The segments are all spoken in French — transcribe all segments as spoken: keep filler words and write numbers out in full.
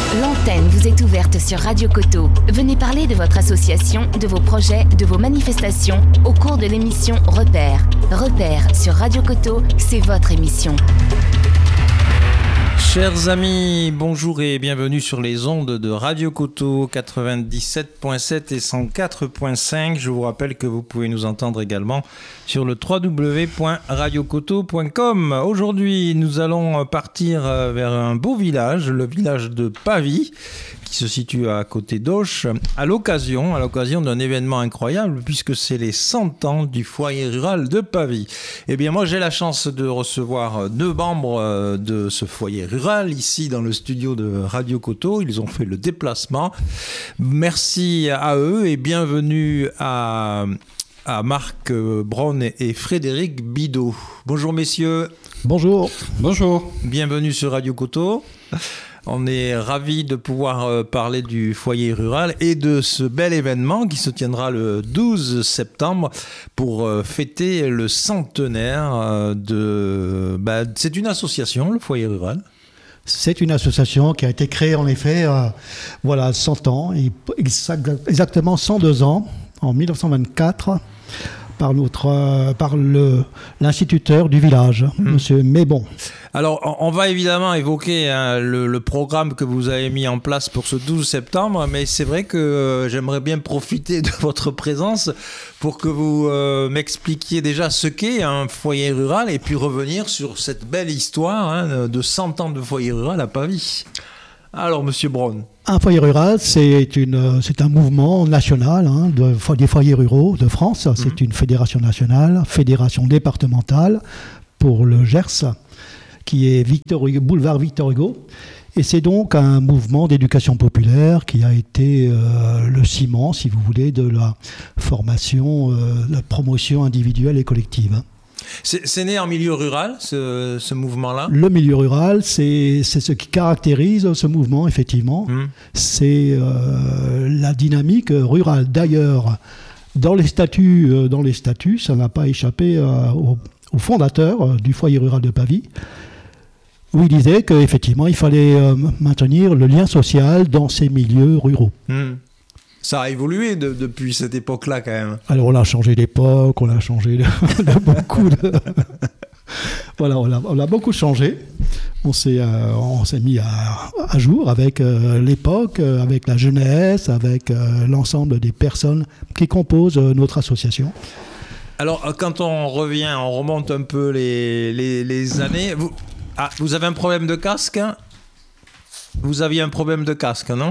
L'antenne vous est ouverte sur Radio Coteau. Venez parler de votre association, de vos projets, de vos manifestations au cours de l'émission Repères. Repères sur Radio Coteau, c'est votre émission. Chers amis, bonjour et bienvenue sur les ondes de Radio Coteau quatre-vingt-dix-sept point sept et cent quatre point cinq. Je vous rappelle que vous pouvez nous entendre également sur le w w w point radio coteau point com. Aujourd'hui, nous allons partir vers un beau village, le village de Pavie, qui se situe à côté d'Auch, à l'occasion, à l'occasion d'un événement incroyable, puisque c'est les cent ans du foyer rural de Pavie. Eh bien, moi, j'ai la chance de recevoir deux membres de ce foyer rural, ici dans le studio de Radio Coteau. Ils ont fait le déplacement. Merci à eux et bienvenue à, à Marc Braun et Frédéric Bidot. Bonjour, messieurs. Bonjour. Bonjour. Bienvenue sur Radio Coteau. On est ravis de pouvoir parler du foyer rural et de ce bel événement qui se tiendra le douze septembre pour fêter le centenaire de... Bah, c'est une association, le foyer rural. C'est une association qui a été créée en effet, euh, voilà, cent ans, exactement cent deux ans, en mille neuf cent vingt-quatre, par, notre, euh, par le, l'instituteur du village, mmh. Monsieur Mébon. Alors, on va évidemment évoquer hein, le, le programme que vous avez mis en place pour ce douze septembre, mais c'est vrai que euh, j'aimerais bien profiter de votre présence pour que vous euh, m'expliquiez déjà ce qu'est un foyer rural et puis revenir sur cette belle histoire hein, de cent ans de foyer rural à Pavie. Alors, Monsieur Braun. Un foyer rural, c'est, une, c'est un mouvement national hein, de, des foyers ruraux de France. C'est mmh. une fédération nationale, fédération départementale pour le Gers, qui est Victor Hugo, boulevard Victor Hugo. Et c'est donc un mouvement d'éducation populaire qui a été euh, le ciment, si vous voulez, de la formation, euh, la promotion individuelle et collective. C'est, c'est né en milieu rural, ce, ce mouvement-là ? Le milieu rural, c'est, c'est ce qui caractérise ce mouvement, effectivement. Mmh. C'est euh, la dynamique rurale. D'ailleurs, dans les statuts, euh, dans les statuts, ça n'a pas échappé euh, au, au fondateur euh, du foyer rural de Pavie, où il disait qu'effectivement, il fallait euh, maintenir le lien social dans ces milieux ruraux. Mmh. Ça a évolué de, depuis cette époque-là, quand même. Alors, on a changé d'époque, on a changé de, de beaucoup de... voilà, on a, on a beaucoup changé. On s'est, euh, on s'est mis à, à jour avec euh, l'époque, euh, avec la jeunesse, avec euh, l'ensemble des personnes qui composent euh, notre association. Alors, quand on revient, on remonte un peu les, les, les années... Vous... Ah, vous avez un problème de casque hein ? Vous aviez un problème de casque, non ?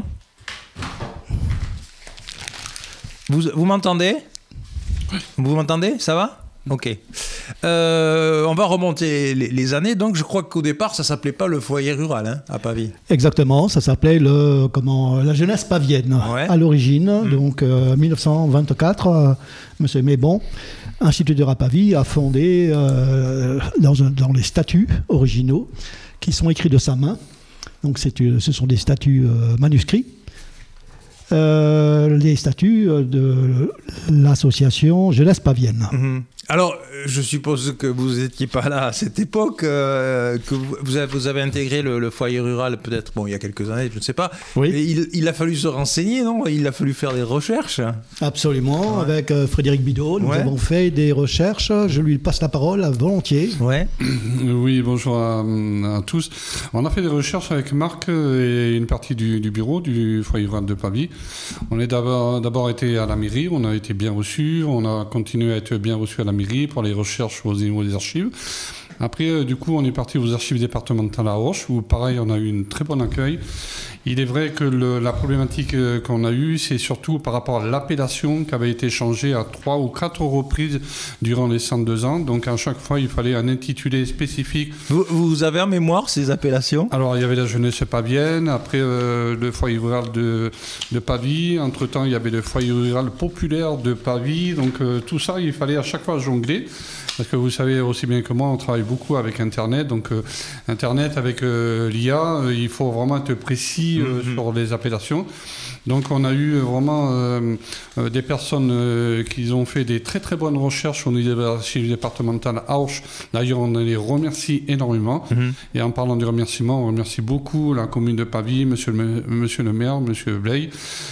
Vous, vous m'entendez ? Vous m'entendez ? Ça va ? Ok. Euh, on va remonter les, les années. Donc, je crois qu'au départ, ça ne s'appelait pas le foyer rural hein, à Pavie. Exactement. Ça s'appelait le, comment, la jeunesse pavienne ouais. à l'origine. Mmh. Donc, euh, mille neuf cent vingt-quatre, euh, M. Mébon, instituteur à Pavie, a fondé euh, dans, un, dans les statuts originaux qui sont écrits de sa main. Donc, c'est, ce sont des statuts euh, manuscrits. Euh, les statuts de l'association Jeunesse Pavienne. Mmh. Alors, je suppose que vous n'étiez pas là à cette époque, euh, que vous, vous, avez, vous avez intégré le, le foyer rural peut-être, bon, il y a quelques années, je ne sais pas. Oui. Et il, il a fallu se renseigner, non ? Il a fallu faire des recherches. Absolument. Ouais. Avec euh, Frédéric Bidot, nous ouais. avons fait des recherches. Je lui passe la parole volontiers. Ouais. Oui, bonjour à, à tous. On a fait des recherches avec Marc et une partie du, du bureau du foyer rural de Pavie. On est d'abord, d'abord été à la mairie, on a été bien reçus, on a continué à être bien reçus à la mairie pour les recherches au niveau des archives. Après, euh, du coup, on est parti aux archives départementales à Auch, où pareil, on a eu un très bon accueil. Il est vrai que le, la problématique euh, qu'on a eue, c'est surtout par rapport à l'appellation qui avait été changée à trois ou quatre reprises durant les cent deux ans. Donc, à chaque fois, il fallait un intitulé spécifique. Vous, vous avez en mémoire ces appellations ? Alors, il y avait la jeunesse pavienne, après euh, le foyer rural de, de Pavie. Entre-temps, il y avait le foyer rural populaire de Pavie. Donc, euh, tout ça, il fallait à chaque fois jongler. Parce que vous savez aussi bien que moi, on travaille beaucoup avec Internet. Donc, euh, Internet avec euh, l'I A, euh, il faut vraiment être précis euh, mm-hmm. sur les appellations. Donc on a eu vraiment euh, euh, des personnes euh, qui ont fait des très très bonnes recherches au niveau de l'archive départementale Auch. D'ailleurs, on les remercie énormément. Mmh. Et en parlant du remerciement, on remercie beaucoup la commune de Pavie, monsieur le, monsieur le maire, monsieur Bley,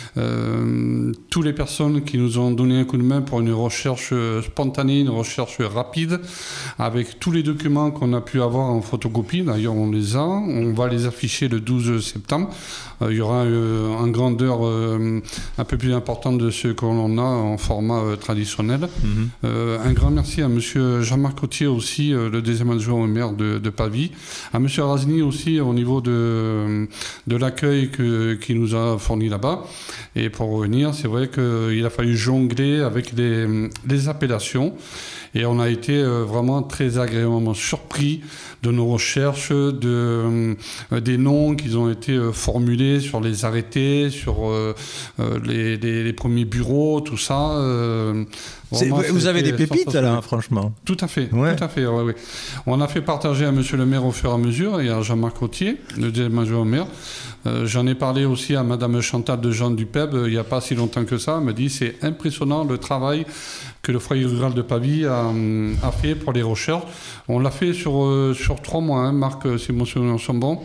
euh, toutes les personnes qui nous ont donné un coup de main pour une recherche spontanée, une recherche rapide, avec tous les documents qu'on a pu avoir en photocopie. D'ailleurs, on les a. On va les afficher le douze septembre. Euh, il y aura euh, en grandeur euh, un peu plus importante de ce qu'on a en format euh, traditionnel. Mmh. Euh, un grand merci à monsieur Jean-Marc Cotier aussi, euh, le deuxième adjoint au maire de, de Pavie. À monsieur Razny aussi au niveau de, de l'accueil que, qu'il nous a fourni là-bas. Et pour revenir, c'est vrai qu'il a fallu jongler avec les, les appellations. Et on a été euh, vraiment très agréablement surpris de nos recherches, de, euh, des noms qui ont été euh, formulés sur les arrêtés, sur euh, euh, les, les, les premiers bureaux, tout ça. Euh, vraiment, vous avez des pépites là, franchement. Tout à fait, ouais. tout à fait. Ouais, ouais. On a fait partager à monsieur le maire au fur et à mesure et à Jean-Marc Cotier, le deuxième adjoint au maire. Euh, j'en ai parlé aussi à madame Chantal de Jean Dupeb euh, il n'y a pas si longtemps que ça. Elle m'a dit c'est impressionnant le travail que le foyer rural de Pavie a, a fait pour les recherches. On l'a fait sur, euh, sur trois mois, hein, Marc, si mes souvenirs sont bons.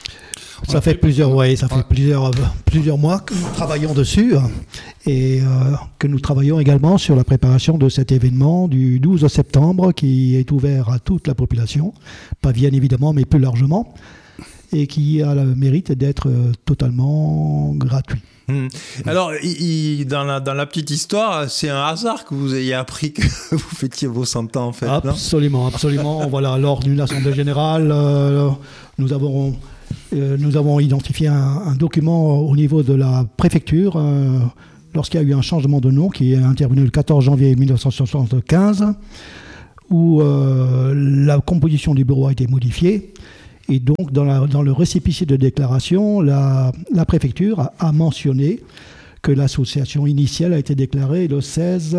Ça fait, fait plusieurs, ouais, ça ouais. fait plusieurs, plusieurs mois que nous travaillons dessus et euh, que nous travaillons également sur la préparation de cet événement du douze septembre qui est ouvert à toute la population, pavienne évidemment, mais plus largement, et qui a le mérite d'être totalement gratuit. Mmh. Alors, il, il, dans, la, dans la petite histoire, c'est un hasard que vous ayez appris que vous fêtiez vos cent ans, en fait. Absolument, absolument. Voilà, lors d'une assemblée générale, euh, nous avons, euh, nous avons identifié un, un document au niveau de la préfecture euh, lorsqu'il y a eu un changement de nom qui est intervenu le quatorze janvier mille neuf cent soixante-quinze, où euh, la composition du bureau a été modifiée. Et donc, dans, la, dans le récépissé de déclaration, la, la préfecture a, a mentionné que l'association initiale a été déclarée le seize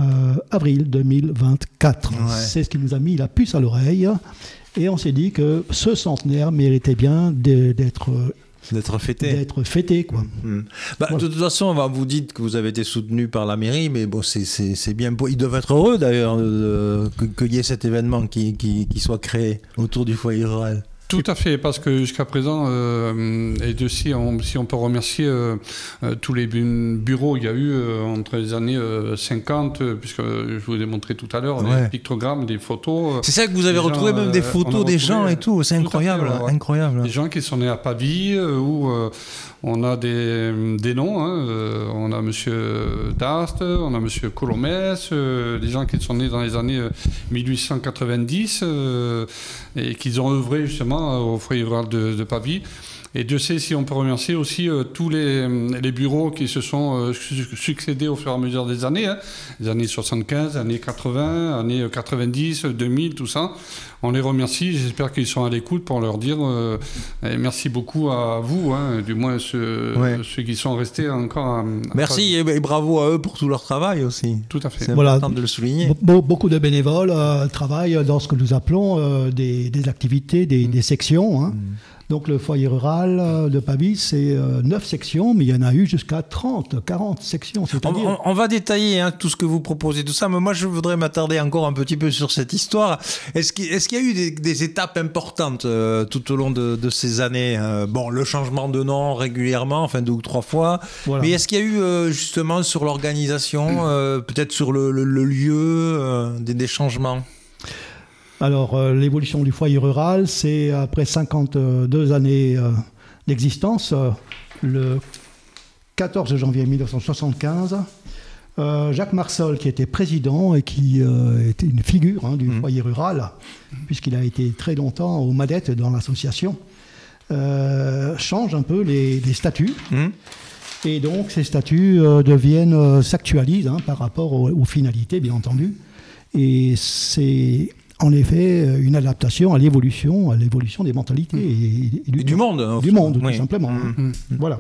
avril deux mille vingt-quatre. Ouais. C'est ce qui nous a mis la puce à l'oreille. Et on s'est dit que ce centenaire méritait bien de, d'être... D'être fêté. D'être fêté, quoi. Mmh. Bah, voilà. De toute façon, vous dites que vous avez été soutenu par la mairie, mais bon, c'est, c'est, c'est bien. Ils doivent être heureux, d'ailleurs, de, de, qu'il y ait cet événement qui, qui, qui soit créé autour du foyer rural. Tout à fait, parce que jusqu'à présent, euh, et de, si, on, si on peut remercier euh, euh, tous les bureaux, il y a eu euh, entre les années euh, cinquante, puisque je vous ai montré tout à l'heure, ouais. des pictogrammes, des photos. C'est ça que vous avez retrouvé, gens, même des photos euh, des gens et tout, c'est incroyable, fait, ouais. incroyable. Des gens qui sont nés à Pavie, euh, où euh, on a des, des noms, hein, euh, on a monsieur Dast, on a monsieur Colomès, euh, des gens qui sont nés dans les années euh, mille huit cent quatre-vingt-dix, euh, et qui ont œuvré justement au foyer rural de, de Pavie. Et Dieu sait si on peut remercier aussi euh, tous les, les bureaux qui se sont euh, succédés au fur et à mesure des années, hein, les années soixante-quinze, années quatre-vingts, années quatre-vingt-dix, deux mille, tout ça. On les remercie, j'espère qu'ils sont à l'écoute pour leur dire euh, merci beaucoup à vous, hein, du moins ceux, ouais. ceux qui sont restés encore à, à merci et, et bravo à eux pour tout leur travail aussi. Tout à fait. C'est voilà, important de le souligner. Be- beaucoup de bénévoles euh, travaillent dans ce que nous appelons euh, des, des activités, des, mmh. des sections, hein. Mmh. Donc le foyer rural de Pavie, c'est euh, neuf sections, mais il y en a eu jusqu'à trente, quarante sections. C'est-à-dire... On, on va détailler hein, tout ce que vous proposez, tout ça, mais moi je voudrais m'attarder encore un petit peu sur cette histoire. Est-ce qu'il, est-ce qu'il y a eu des, des étapes importantes euh, tout au long de, de ces années euh, Bon, le changement de nom régulièrement, enfin deux ou trois fois, voilà. Mais est-ce qu'il y a eu euh, justement sur l'organisation, euh, peut-être sur le, le, le lieu, euh, des, des changements ? Alors, euh, l'évolution du foyer rural, c'est après cinquante-deux années euh, d'existence, euh, le quatorze janvier mille neuf cent soixante-quinze, euh, Jacques Marsol, qui était président et qui euh, était une figure hein, du mmh. foyer rural, puisqu'il a été très longtemps aux manettes dans l'association, euh, change un peu les, les statuts. Mmh. Et donc, ces statuts euh, deviennent, euh, s'actualisent hein, par rapport aux, aux finalités, bien entendu. Et c'est... en effet, une adaptation à l'évolution, à l'évolution des mentalités. Et, et, du, et du monde. Hein, du monde, oui. tout simplement. Mmh, mmh. Voilà.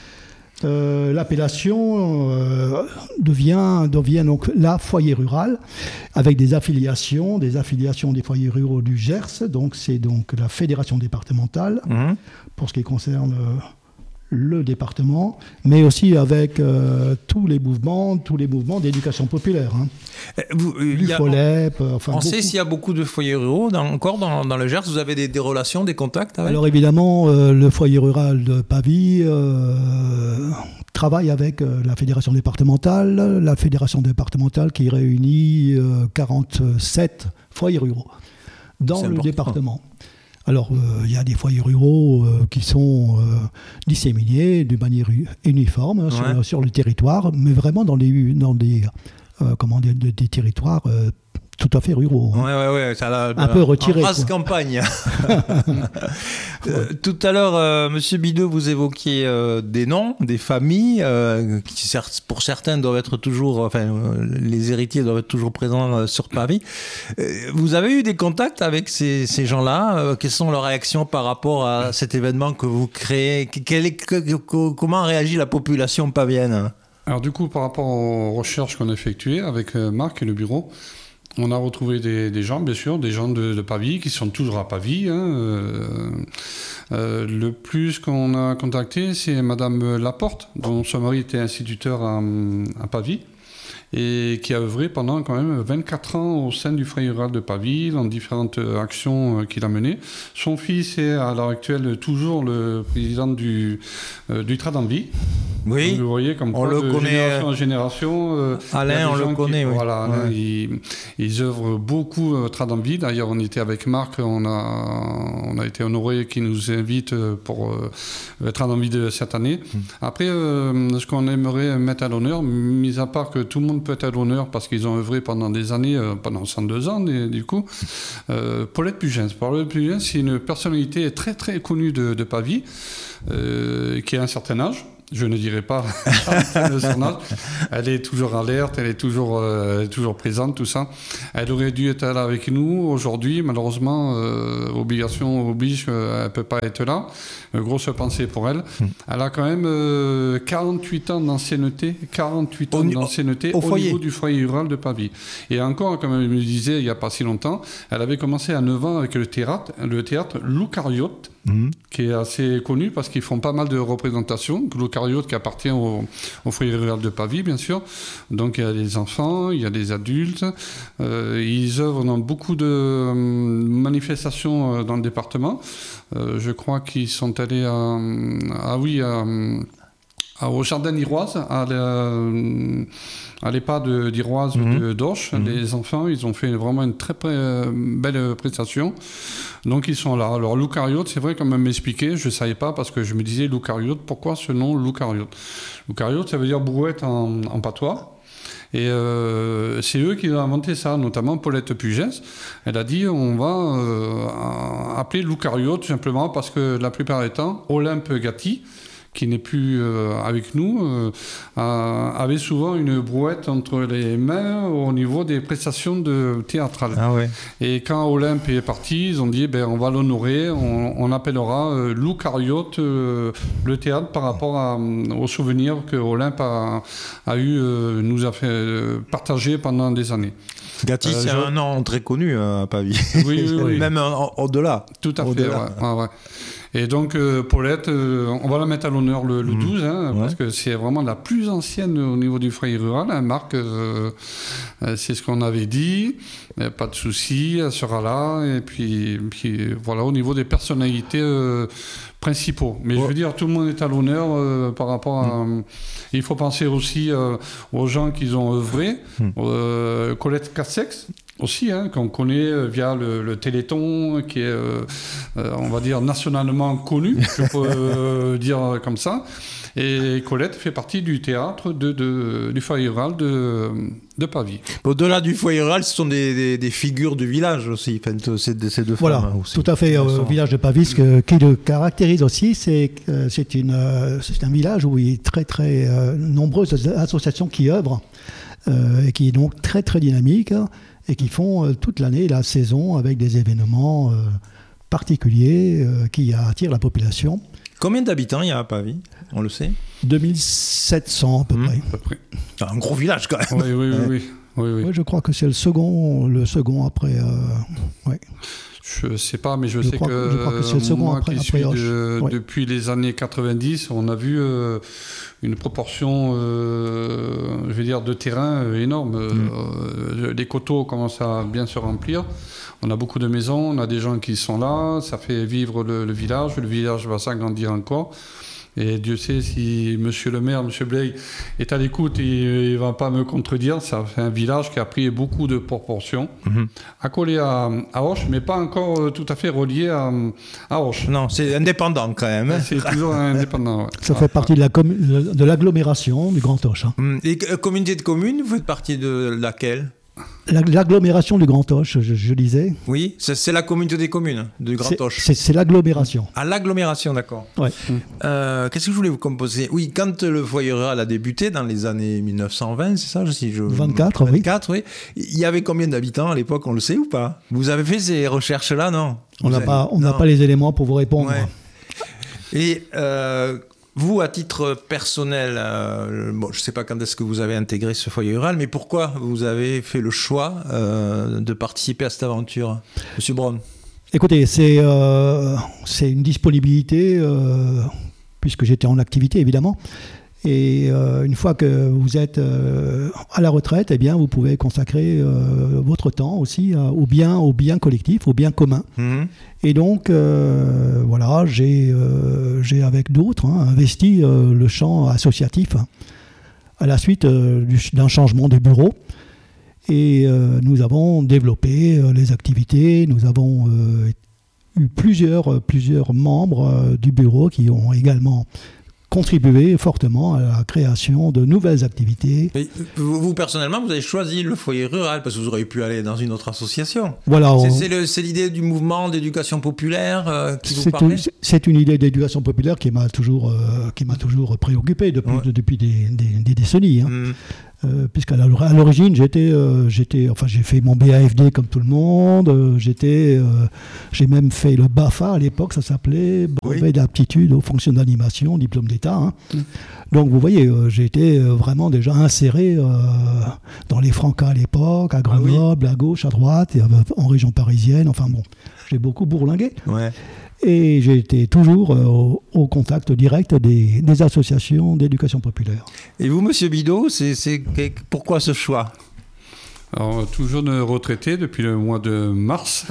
Euh, l'appellation euh, devient, devient donc la foyer rural, avec des affiliations, des affiliations des foyers ruraux du Gers. Donc, c'est donc la fédération départementale, mmh. pour ce qui concerne euh, le département, mais aussi avec euh, tous les mouvements, tous les mouvements d'éducation populaire. Hein. Vous, euh, L'U F O L E P, enfin, on beaucoup. sait s'il y a beaucoup de foyers ruraux dans, encore dans, dans le Gers. Vous avez des, des relations, des contacts avec ? Alors évidemment, euh, le foyer rural de Pavie euh, travaille avec euh, la fédération départementale, la fédération départementale qui réunit euh, quarante-sept foyers ruraux dans C'est le important. département. Alors, il euh, y a des foyers ruraux euh, qui sont euh, disséminés d'une manière uniforme hein, sur, Ouais. sur le territoire, mais vraiment dans des, dans des, euh, comment dire, des, des territoires euh, tout à fait ruraux. Hein. Ouais, ouais, ouais, ça l'a, Un peu retiré, en race quoi. campagne. Euh, tout à l'heure, euh, Monsieur Bidot, vous évoquiez euh, des noms, des familles, euh, qui certes, pour certains doivent être toujours, enfin, euh, les héritiers doivent être toujours présents euh, sur Pavie. Euh, vous avez eu des contacts avec ces, ces gens-là euh, Quelles sont leurs réactions par rapport à cet événement que vous créez Quel est, que, que, Comment réagit la population pavienne ? Alors du coup, par rapport aux recherches qu'on a effectuées avec euh, Marc et le bureau, on a retrouvé des, des gens, bien sûr, des gens de, de Pavie, qui sont toujours à Pavie. Hein, euh, euh, le plus qu'on a contacté, c'est Madame Laporte, dont son mari était instituteur à, à Pavie, et qui a œuvré pendant quand même vingt-quatre ans au sein du foyer rural de Pavie, dans différentes actions qu'il a menées. Son fils est à l'heure actuelle toujours le président du, euh, du Trad en Vie. Oui, donc, vous voyez, comme on quoi, le de connaît. génération en génération. Euh, Alain, il y a des on le gens connaît, qui, oui. Voilà, Alain, Ouais. ils, ils œuvrent beaucoup euh, Trad en Vie. D'ailleurs, on était avec Marc, on a, on a été honoré qui nous invite pour euh, le Trad en Vie de cette année. Mmh. Après, euh, ce qu'on aimerait mettre à l'honneur, mis à part que tout le monde peut être à l'honneur parce qu'ils ont œuvré pendant des années, euh, pendant cent deux ans, et, du coup, euh, Paulette Pugens. Paulette Pugens, c'est une personnalité très très connue de, de Pavie, euh, qui a un certain âge. Je ne dirais pas de son âge. Elle est toujours alerte, elle est toujours, euh, elle est toujours présente, tout ça. Elle aurait dû être là avec nous aujourd'hui. Malheureusement, euh, obligation oblige, euh, elle ne peut pas être là. Euh, grosse pensée pour elle. Mmh. Elle a quand même euh, quarante-huit ans d'ancienneté, quarante-huit ans au, d'ancienneté au, au niveau du foyer rural de Pavie. Et encore, comme elle me disait il n'y a pas si longtemps, elle avait commencé à neuf ans avec le théâtre, le théâtre Loucariote, mmh. qui est assez connu parce qu'ils font pas mal de représentations. Loucariote qui appartient au, au foyer rural de Pavie, bien sûr. Donc il y a des enfants, il y a des adultes. Euh, ils œuvrent dans beaucoup de euh, manifestations euh, dans le département. Euh, je crois qu'ils sont allés à, ah oui, à, à, au jardin d'Iroise, à, à l'EHPAD d'Iroise mmh. de d'Orche. Mmh. Les enfants, ils ont fait vraiment une très très belle prestation. Donc ils sont là. Alors l'eucaryote, c'est vrai, comme elle m'expliquait, je ne savais pas parce que je me disais l'eucaryote, pourquoi ce nom l'eucaryote ? L'eucaryote, ça veut dire brouette en, en patois. Et euh, c'est eux qui ont inventé ça, notamment Paulette Pugens. Elle a dit on va euh, appeler l'eucaryote tout simplement parce que la plupart du temps, Olympe Gatti, qui n'est plus euh, avec nous, euh, avait souvent une brouette entre les mains au niveau des prestations de théâtrales. Ah ouais. Et quand Olympe est parti, ils ont dit ben, on va l'honorer, on, on appellera euh, l'eucaryote euh, le théâtre par rapport à, aux souvenirs que Olympe a, a eu, euh, nous a fait euh, partager pendant des années. Gatti, euh, c'est je... un nom très connu à Pavie. Oui, oui, oui. Même au-delà. Tout à au-delà. fait, ouais, ouais, ouais. Et donc, euh, Paulette, euh, on va la mettre à l'honneur le, le mmh. douze, hein, ouais. parce que c'est vraiment la plus ancienne au niveau du foyer rural. Hein, Marc, euh, euh, c'est ce qu'on avait dit. Euh, pas de souci, elle sera là. Et puis, puis voilà, au niveau des personnalités euh, principaux. Mais ouais. je veux dire, tout le monde est à l'honneur euh, par rapport à... Mmh. Il faut penser aussi euh, aux gens qui ont œuvré. Mmh. Euh, Colette Cassex, aussi, hein, qu'on connaît via le, le Téléthon, qui est, euh, euh, on va dire, nationalement connu, je peux euh, dire comme ça. Et Colette fait partie du théâtre de, de, du foyer rural de, de Pavie. Au-delà du foyer rural, ce sont des, des, des figures du village aussi, enfin, ces, ces deux voilà, femmes. Aussi. Tout à fait, au euh, village de Pavie, ce que, qui le caractérise aussi, c'est que c'est, une, euh, c'est un village où il y a très, très euh, nombreuses associations qui œuvrent, euh, et qui est donc très, très dynamique, hein, et qui font euh, toute l'année la saison avec des événements euh, particuliers euh, qui attirent la population. Combien d'habitants il y a à Pavie ? On le sait ? deux mille sept cents à peu, mmh. près. à peu près. C'est un gros village quand même. Oui, oui, oui. oui. oui, oui. oui je crois que c'est le second, le second après. Euh, ouais. Je ne sais pas, mais je, je sais crois, que, je crois que c'est le second moi après, qui après suis Hoche. de, Ouais. depuis les années quatre-vingt-dix, on a vu euh, une proportion, euh, je vais dire, de terrain euh, énorme. Mm. Euh, les coteaux commencent à bien se remplir. On a beaucoup de maisons, on a des gens qui sont là, ça fait vivre le, le village, le village va s'agrandir encore. Et Dieu sait si monsieur le maire, monsieur Blay, est à l'écoute et il ne va pas me contredire. Ça fait un village qui a pris beaucoup de proportions, mm-hmm. accolé à, à Auch, mais pas encore tout à fait relié à, à Auch. Non, c'est indépendant quand même. Hein. C'est toujours indépendant, ouais. Ça ah, fait partie ah. de, la commu- de l'agglomération du Grand Auch. Hein. Et euh, communauté de communes, vous faites partie de laquelle ? L'agglomération du Grand Auch, je, je disais. Oui, c'est, c'est la communauté des communes du Grand Auch. C'est, c'est l'agglomération. Ah, l'agglomération, d'accord. Ouais. Euh, qu'est-ce que je voulais vous composer ? Oui, quand le foyer rural a débuté dans les années mille neuf cent vingt, c'est ça si je... vingt-quatre, vingt-quatre, oui. oui. Il y avait combien d'habitants à l'époque, on le sait ou pas ? Vous avez fait ces recherches-là, non ? On n'a avez... pas, on n'a pas les éléments pour vous répondre. Ouais. Et... Euh, Vous, à titre personnel, euh, bon, je ne sais pas quand est-ce que vous avez intégré ce foyer rural, mais pourquoi vous avez fait le choix euh, de participer à cette aventure, Monsieur Braun ? Écoutez, c'est, euh, c'est une disponibilité, euh, puisque j'étais en activité, évidemment. Et euh, une fois que vous êtes euh, à la retraite, eh bien, vous pouvez consacrer euh, votre temps aussi euh, au bien, au bien collectif, au bien commun. Mmh. Et donc, euh, voilà, j'ai, euh, j'ai avec d'autres hein, investi euh, le champ associatif hein, à la suite euh, du, d'un changement de bureau. Et euh, nous avons développé euh, les activités, nous avons euh, eu plusieurs, plusieurs membres euh, du bureau qui ont également contribuer fortement à la création de nouvelles activités. Mais vous, vous, personnellement, vous avez choisi le foyer rural parce que vous auriez pu aller dans une autre association. Voilà. On... C'est, c'est, le, c'est l'idée du mouvement d'éducation populaire euh, qui vous c'est parlait. une, C'est une idée d'éducation populaire qui m'a toujours, euh, qui m'a toujours préoccupé depuis, ouais. de, depuis des, des, des décennies. Hein. Mmh. Euh, puisqu'à l'origine, j'étais, euh, j'étais, enfin, j'ai fait mon B A F D comme tout le monde. Euh, j'étais, euh, j'ai même fait le B A F A à l'époque, ça s'appelait brevet oui. d'aptitude aux fonctions d'animation, diplôme d'État. Hein. Mmh. Donc, vous voyez, euh, j'ai été euh, vraiment déjà inséré euh, dans les Francas à l'époque, à Grenoble, ah oui. à gauche, à droite, et, euh, en région parisienne. Enfin bon, j'ai beaucoup bourlingué. Ouais. Et j'ai été toujours euh, au, au contact direct des, des associations d'éducation populaire. Et vous, Monsieur Bidot, c'est, c'est, pourquoi ce choix ? Alors, tout jeune retraité depuis le mois de mars.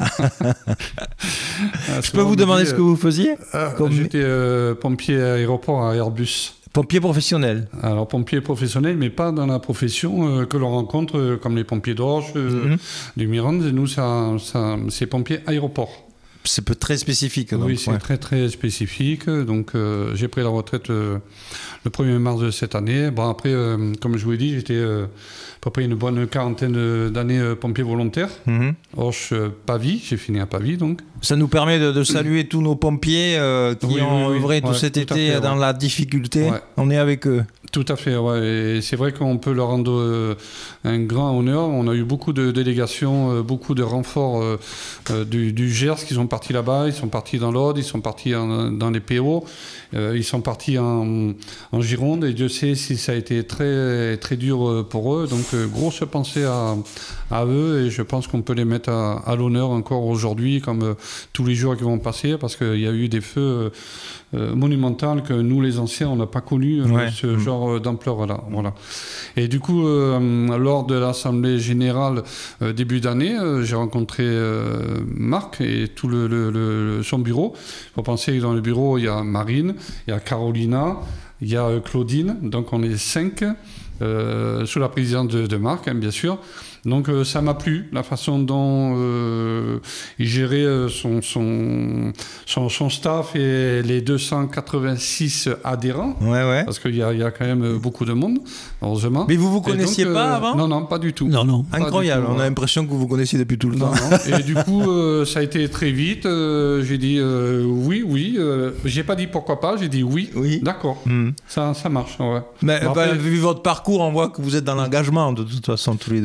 Je peux vous demander dit, ce que vous faisiez ? euh, Comme... J'étais euh, pompier à aéroport à Airbus. Pompier professionnel. Alors, pompier professionnel, mais pas dans la profession euh, que l'on rencontre, euh, comme les pompiers d'Orge, euh, mm-hmm. du Mirande. Nous, ça, ça, c'est pompier aéroport. C'est très spécifique. Donc, oui, c'est ouais. très très spécifique. Donc euh, j'ai pris la retraite euh, le premier mars de cette année. Bon, après, euh, comme je vous l'ai dit, j'étais euh, à peu près une bonne quarantaine d'années euh, pompier volontaire. Mm-hmm. Auch, euh, Pavie, j'ai fini à Pavie donc. Ça nous permet de, de saluer tous nos pompiers euh, qui oui, ont oui, œuvré oui. tout ouais, cet tout été fait, dans ouais. la difficulté. Ouais. On est avec eux. Tout à fait, ouais. Et c'est vrai qu'on peut leur rendre euh, un grand honneur. On a eu beaucoup de délégations, euh, beaucoup de renforts euh, euh, du, du Gers qui sont partis là-bas, ils sont partis dans l'Aude, ils sont partis en, dans les P O, euh, ils sont partis en, en Gironde, et Dieu sait si ça a été très, très dur pour eux. Donc, euh, grosse pensée à, à eux, et je pense qu'on peut les mettre à, à l'honneur encore aujourd'hui, comme euh, tous les jours qui vont passer, parce qu'il y a eu des feux euh, monumentaux que nous, les anciens, on n'a pas connu euh, ouais. ce mmh. genre d'ampleur-là. Voilà. Et du coup, euh, lors de l'Assemblée Générale euh, début d'année, euh, j'ai rencontré euh, Marc et tout le, le, le, son bureau. Il faut penser que dans le bureau, il y a Marine, il y a Carolina, il y a euh, Claudine, donc on est cinq, euh, sous la présidence de, de Marc, hein, bien sûr. Donc euh, ça m'a plu, la façon dont euh, il gérait euh, son, son, son, son staff et les deux cent quatre-vingt-six adhérents. Ouais, ouais. Parce qu'il y a, il y a quand même beaucoup de monde, heureusement. Mais vous vous connaissiez donc, pas euh, avant ? Non, non, pas du tout. Non, non. Incroyable, tout, on a l'impression que vous vous connaissiez depuis tout le non, temps. Non. Et du coup, euh, ça a été très vite. Euh, j'ai dit euh, oui, oui. Euh, j'ai pas dit pourquoi pas, j'ai dit oui. Oui. D'accord, mmh. ça, ça marche. Ouais. Mais bon, bah, après, vu votre parcours, on voit que vous êtes dans l'engagement de toute façon tous les deux. Oui, bah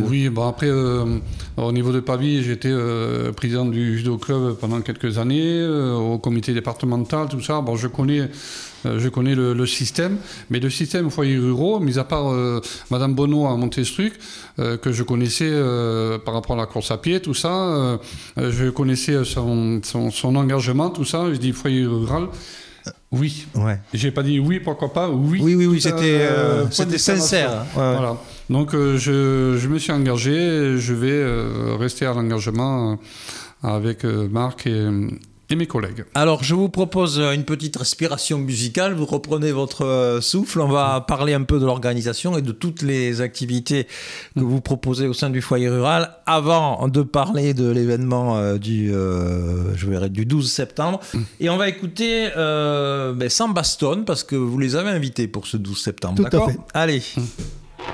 après, euh, au niveau de Pavie, j'étais euh, président du judo club pendant quelques années, euh, au comité départemental, tout ça. Bon, je connais, euh, je connais le, le système, mais le système foyer ruraux, mis à part euh, Madame Bonneau à Montestruc, euh, que je connaissais euh, par rapport à la course à pied, tout ça, euh, je connaissais son, son, son engagement, tout ça. Je dis foyer rural. Oui. Ouais. J'ai pas dit oui, pourquoi pas. Oui. Oui, oui, oui, c'était, euh, euh, c'était sincère. Ouais, ouais. Voilà. Donc euh, je, je me suis engagé. Je vais euh, rester à l'engagement avec euh, Marc et, et mes collègues. Alors, je vous propose une petite respiration musicale. Vous reprenez votre souffle. On va parler un peu de l'organisation et de toutes les activités que vous proposez au sein du foyer rural. Avant de parler de l'événement euh, du, euh, je verrai, du douze septembre. Mm. Et on va écouter euh, ben, Samba Stone parce que vous les avez invités pour ce douze septembre. Tout d'accord ? à fait. Allez. Mm.